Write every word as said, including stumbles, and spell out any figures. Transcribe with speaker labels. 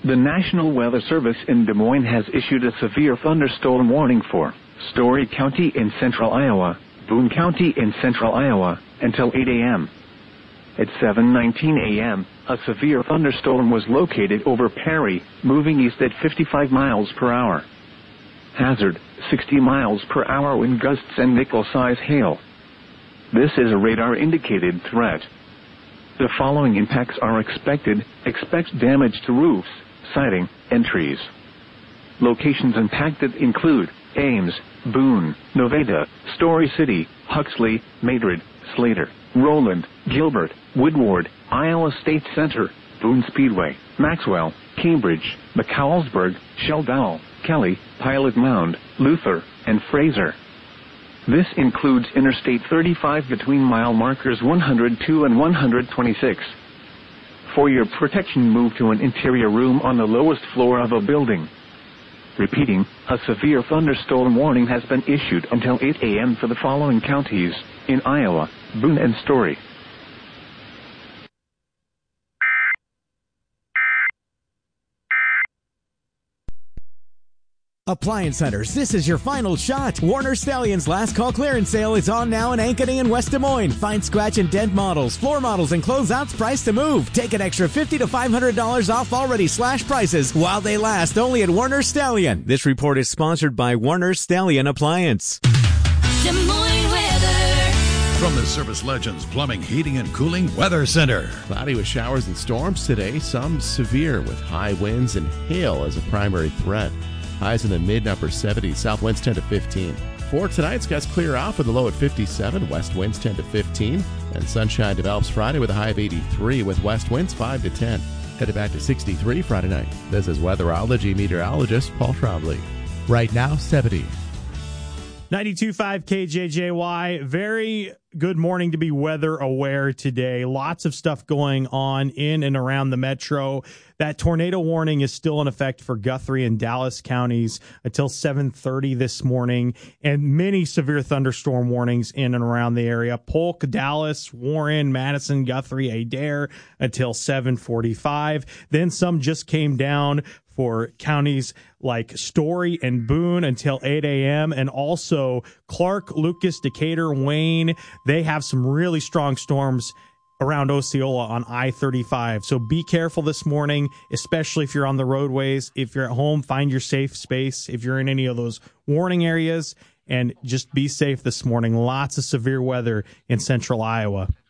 Speaker 1: The National Weather Service in Des Moines has issued a severe thunderstorm warning for Story County in central Iowa, Boone County in central Iowa, until eight a.m. At seven nineteen a.m., a severe thunderstorm was located over Perry, moving east at fifty-five miles per hour. Hazard, sixty miles per hour wind gusts and nickel-size hail. This is a radar-indicated threat. The following impacts are expected. Expect damage to roofs, siding, and trees. Locations impacted include Ames, Boone, Nevada, Story City, Huxley, Madrid, Slater, Roland, Gilbert, Woodward, Iowa State Center, Boone Speedway, Maxwell, Cambridge, McCallsburg, Sheldowell, Kelly, Pilot Mound, Luther, and Fraser. This includes Interstate thirty-five between mile markers one hundred two and one hundred twenty-six. For your protection, move to an interior room on the lowest floor of a building. Repeating, a severe thunderstorm warning has been issued until eight a.m. for the following counties in Iowa, Boone and Story.
Speaker 2: Appliance Centers, this is your final shot. Warner Stellian's last call clearance sale is on now in Ankeny and West Des Moines. Find scratch and dent models, floor models, and closeouts priced to move. Take an extra fifty to five hundred dollars off already slashed prices while they last only at Warner Stellian. This report is sponsored by Warner Stellian Appliance.
Speaker 3: Des Moines weather.
Speaker 4: From the Service Legends Plumbing, Heating, and Cooling Weather Center.
Speaker 5: Cloudy with showers and storms today, some severe with high winds and hail as a primary threat. Highs in the mid and upper seventies, south winds ten to fifteen. For tonight, skies clear off with a low at fifty-seven, west winds ten to fifteen, and sunshine develops Friday with a high of eighty-three with west winds five to ten. Headed back to sixty-three Friday night. This is weatherology meteorologist Paul Trombley. Right now, seventy.
Speaker 6: ninety-two point five K J J Y. Very good morning to be weather aware today. Lots of stuff going on in and around the metro. That tornado warning is still in effect for Guthrie and Dallas counties until seven thirty this morning, and many severe thunderstorm warnings in and around the area. Polk, Dallas, Warren, Madison, Guthrie, Adair until seven forty-five. Then some just came down for counties like Story and Boone until eight a.m. and also Clark, Lucas, Decatur, Wayne. They have some really strong storms around Osceola on I thirty-five. So be careful this morning, especially if you're on the roadways. If you're at home, find your safe space. If you're in any of those warning areas, and just be safe this morning. Lots of severe weather in central Iowa.